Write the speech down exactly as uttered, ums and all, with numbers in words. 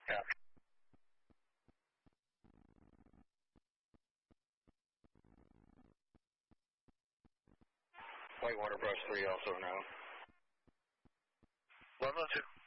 Yeah. Whitewater Brush three also now. one one two.